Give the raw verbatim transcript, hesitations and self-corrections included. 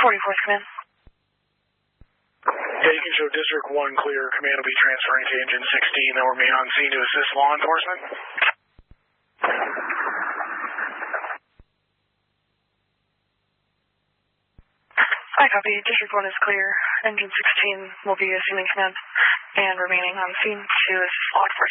forty-fourth Command. Yeah, you can show District one clear. Command will be transferring to Engine sixteen. They'll remain on scene to assist law enforcement. I copy. District one is clear. Engine sixteen will be assuming command and remaining on scene to assist law enforcement.